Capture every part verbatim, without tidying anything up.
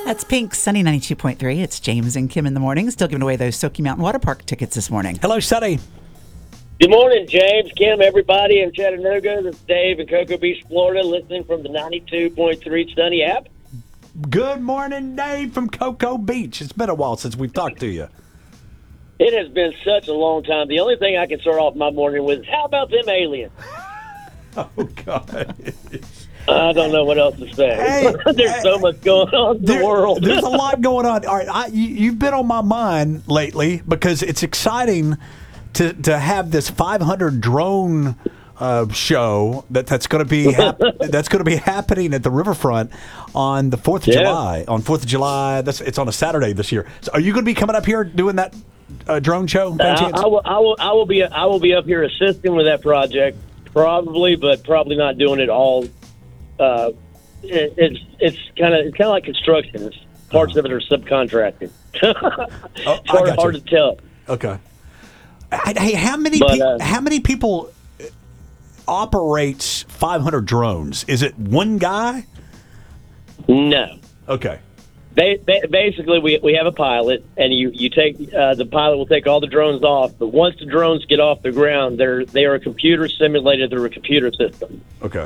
That's Pink, Sunny ninety-two point three. It's James and Kim in the morning. Still giving away those Soaky Mountain Water Park tickets this morning. Hello, Sunny. Good morning, James, Kim, everybody in Chattanooga. This is Dave in Cocoa Beach, Florida, listening from the ninety-two point three Sunny app. Good morning, Dave from Cocoa Beach. It's been a while since we've talked to you. It has been such a long time. The only thing I can start off my morning with is, how about them aliens? Oh, God. I don't know what else to say. Hey, there's hey, so much going on in there, the world. There's a lot going on. All right, I, you, you've been on my mind lately because it's exciting to to have this five hundred drone uh, show that that's going to be hap- that's going to be happening at the riverfront on the fourth of Yeah. July. On fourth of July, that's it's on a Saturday this year. So are you going to be coming up here doing that uh, drone show? by I, chance? I will. I will. I will be. I will be up here assisting with that project, probably, but probably not doing it all. Uh, it, it's it's kind of it's kind of like construction. It's, parts of it are subcontracted. Oh, it's I hard, got hard you. to tell. Okay. Hey, how many But, pe- uh, how many people operates five hundred drones? Is it one guy? No. Okay. Ba- ba- basically, we we have a pilot, and you you take uh, the pilot will take all the drones off. But once the drones get off the ground, they're they are computer simulated through a computer system. Okay.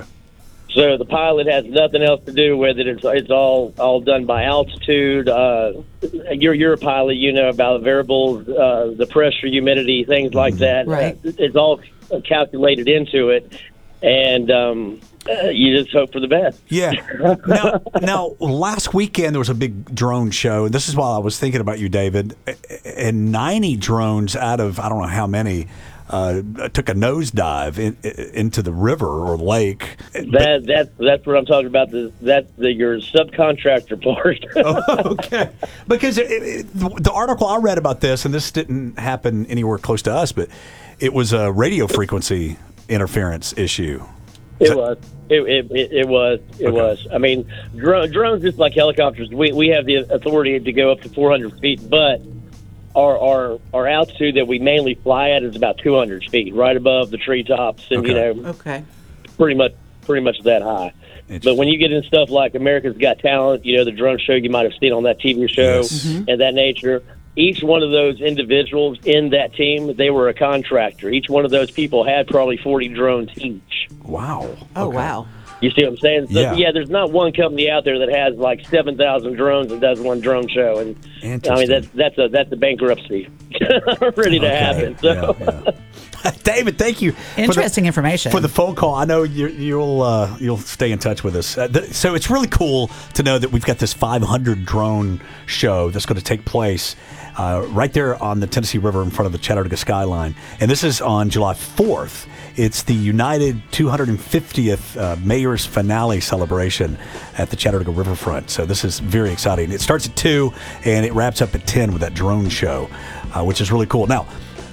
So the pilot has nothing else to do with it. It's it's all all done by altitude. Uh, you're you're a pilot, you know about variables, uh, the pressure, humidity, things like that. Right. Uh, it's all calculated into it, and um, uh, you just hope for the best. Yeah. Now, now, last weekend there was a big drone show, and this is why I was thinking about you, David. And ninety drones out of I don't know how many uh, took a nosedive in, into the river or lake. That that's that's what I'm talking about. The, that's the your subcontractor part. Oh, okay. Because it, it, the article I read about this, and this didn't happen anywhere close to us, but it was a radio frequency interference issue. It that- was. It, it, it, it was. It Okay. was. I mean, drone, drones, just like helicopters, we we have the authority to go up to four hundred feet, but our our our altitude that we mainly fly at is about two hundred feet, right above the treetops, and you Okay. know, Okay. pretty much pretty much that high. But when you get into stuff like America's Got Talent, you know, the drone show you might have seen on that T V show Yes. Mhm. and that nature. Each one of those individuals in that team, they were a contractor. Each one of those people had probably forty drones each. Wow. Oh, Okay. wow. You see what I'm saying? So, Yeah. yeah. There's not one company out there that has like seven thousand drones and does one drone show. And I Interesting. mean, that's that's a that's a bankruptcy ready to Okay. happen. So. Yeah, yeah. David, thank you. for the- Interesting information. For the phone call, I know you, you'll uh, you'll stay in touch with us. Uh, th- so it's really cool to know that we've got this five hundred drone show that's going to take place uh, right there on the Tennessee River in front of the Chattanooga skyline, and this is on July fourth. It's the United two hundred fiftieth uh, Mayor's Finale celebration at the Chattanooga Riverfront. So this is very exciting. It starts at two and it wraps up at ten with that drone show, uh, which is really cool. Now,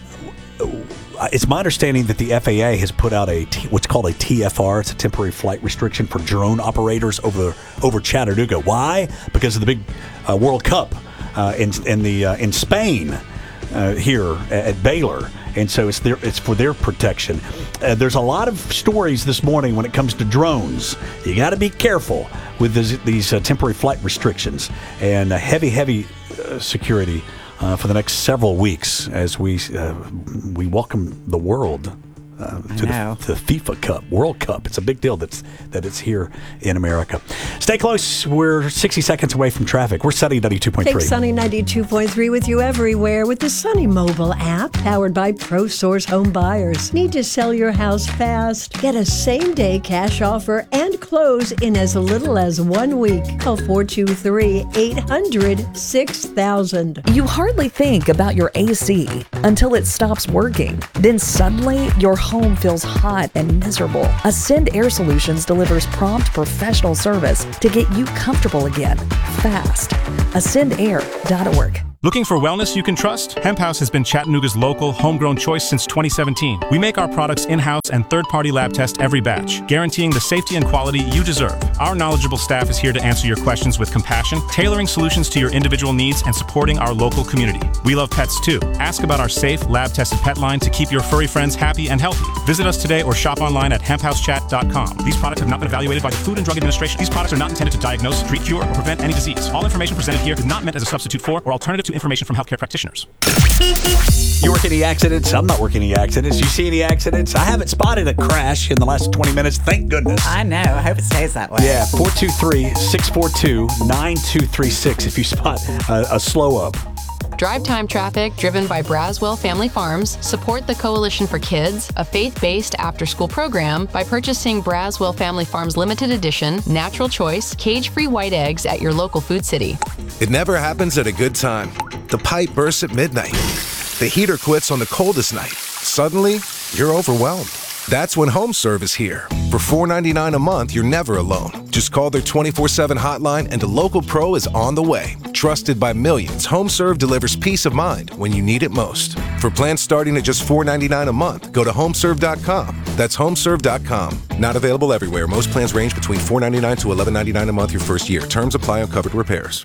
it's my understanding that the F A A has put out a T, what's called a T F R. It's a temporary flight restriction for drone operators over over Chattanooga. Why? Because of the big uh, World Cup uh, in in the uh, in Spain uh, here at Baylor, and so it's their it's for their protection. Uh, there's a lot of stories this morning when it comes to drones. You got to be careful with this, these uh, temporary flight restrictions and uh, heavy heavy uh, security. Uh, for the next several weeks, as we uh, we welcome the world uh, to know. the, the FIFA Cup, World Cup. It's a big deal that's that it's here in America. Stay close. We're sixty seconds away from traffic. We're Sunny ninety-two point Take three. Sunny ninety-two point three with you everywhere with the Sunny mobile app powered by ProSource Home Buyers. Need to sell your house fast? Get a same-day cash offer and close in as little as one week. Call four two three, eight hundred, six thousand. You hardly think about your A C until it stops working. Then suddenly, your home feels hot and miserable. Ascend Air Solutions delivers prompt professional service to get you comfortable again, fast. ascend air dot org. Looking for wellness you can trust? Hemp House has been Chattanooga's local, homegrown choice since twenty seventeen. We make our products in-house and third-party lab test every batch, guaranteeing the safety and quality you deserve. Our knowledgeable staff is here to answer your questions with compassion, tailoring solutions to your individual needs and supporting our local community. We love pets too. Ask about our safe, lab-tested pet line to keep your furry friends happy and healthy. Visit us today or shop online at hemp house chat dot com. These products have not been evaluated by the Food and Drug Administration. These products are not intended to diagnose, treat, cure, or prevent any disease. All information presented here is not meant as a substitute for or alternative to information from healthcare practitioners. You work any accidents? I'm not working any accidents. You see any accidents? I haven't spotted a crash in the last twenty minutes. Thank goodness. I know. I hope it stays that way. Yeah, four two three, six four two, nine two three six if you spot a, a slow up. Drive time traffic driven by Braswell Family Farms. Support the Coalition for Kids, a faith-based after-school program, by purchasing Braswell Family Farms limited edition, natural choice, cage-free white eggs at your local Food City. It never happens at a good time. The pipe bursts at midnight. The heater quits on the coldest night. Suddenly, you're overwhelmed. That's when HomeServe is here. For four dollars and ninety-nine cents a month, you're never alone. Just call their twenty-four seven hotline and a local pro is on the way. Trusted by millions, HomeServe delivers peace of mind when you need it most. For plans starting at just four dollars and ninety-nine cents a month, go to home serve dot com. That's home serve dot com. Not available everywhere. Most plans range between four dollars and ninety-nine cents to eleven ninety-nine a month your first year. Terms apply on covered repairs.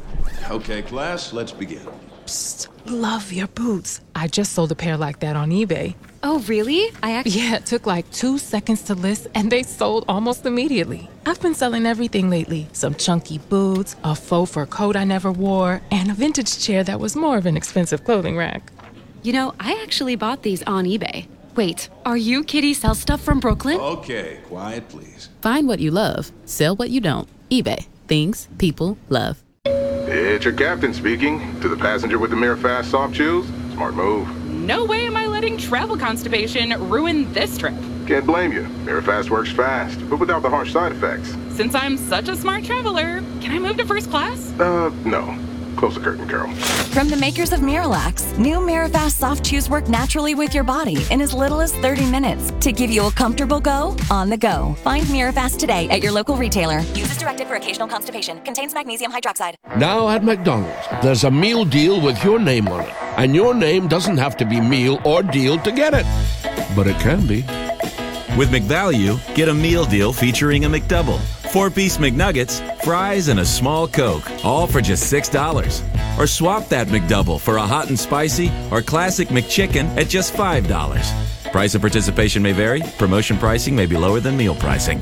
Okay, class, let's begin. Psst, love your boots. I just sold a pair like that on eBay. Oh, really? I actually... Yeah, it took like two seconds to list, and they sold almost immediately. I've been selling everything lately. Some chunky boots, a faux fur coat I never wore, and a vintage chair that was more of an expensive clothing rack. You know, I actually bought these on eBay. Wait, are you Kitty Sell Stuff from Brooklyn? Okay, quiet, please. Find what you love. Sell what you don't. eBay. Things people love. It's your captain speaking. To the passenger with the Mirror Fast soft chews, smart move. No way am I letting travel constipation ruin this trip. Can't blame you. Mirror Fast works fast, but without the harsh side effects. Since I'm such a smart traveler, can I move to first class? Uh, no. Close the curtain, Carol. From the makers of Miralax, new Mirafast soft chews work naturally with your body in as little as thirty minutes to give you a comfortable go on the go. Find Mirafast today at your local retailer. Use as directed for occasional constipation. Contains magnesium hydroxide. Now at McDonald's, there's a meal deal with your name on it. And your name doesn't have to be meal or deal to get it. But it can be. With McValue, get a meal deal featuring a McDouble, four-piece McNuggets, fries, and a small Coke, all for just six dollars. Or swap that McDouble for a hot and spicy or classic McChicken at just five dollars. Price of participation may vary. Promotion pricing may be lower than meal pricing.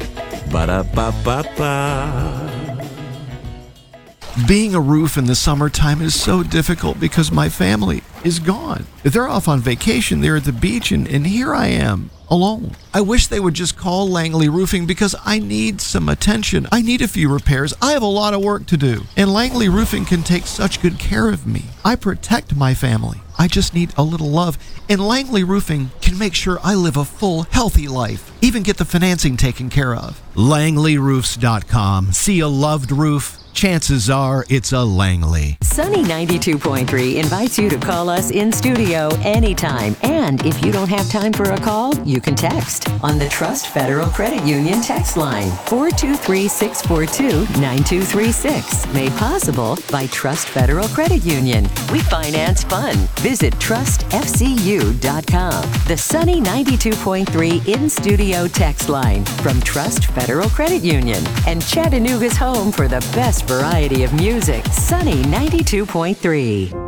Ba-da-ba-ba-ba. Being a roof in the summertime is so difficult because my family is gone. They're off on vacation, they're at the beach, and, and here I am, alone. I wish they would just call Langley Roofing because I need some attention. I need a few repairs. I have a lot of work to do. And Langley Roofing can take such good care of me. I protect my family. I just need a little love. And Langley Roofing can make sure I live a full, healthy life. Even get the financing taken care of. Langley Roofs dot com. See a loved roof? Chances are it's a Langley. Sunny ninety-two point three invites you to call us in studio anytime. And if you don't have time for a call, you can text on the Trust Federal Credit Union text line four two three, six four two, nine two three six. Made possible by Trust Federal Credit Union. We finance fun. Visit trust f c u dot com. The Sunny ninety-two point three in studio text line from Trust Federal Credit Union and Chattanooga's home for the best variety of music. Sunny ninety-two point three.